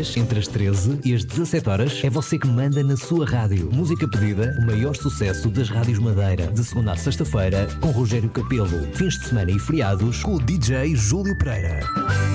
dias, entre as 13 e as 17 horas, é você que manda na sua rádio. Música pedida, o maior sucesso das rádios Madeira. De segunda a sexta-feira, com Rogério Capelo. Fins de semana e feriados, com o DJ Júlio Pereira.